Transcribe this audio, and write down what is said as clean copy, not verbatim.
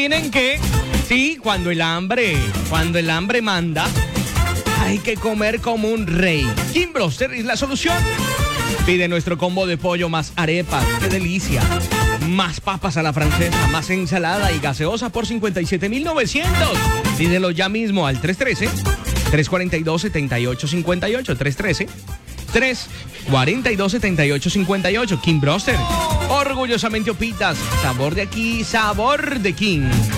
adivinen qué. Sí, cuando el hambre manda, hay que comer como un rey. King Broster es la solución. Pide nuestro combo de pollo más arepas, qué delicia. Más papas a la francesa, más ensalada y gaseosa por 57,900. Pídelo ya mismo al 313-342-7858. 313-342-7858. King Broster. Orgullosamente Opitas. Sabor de aquí, sabor de King.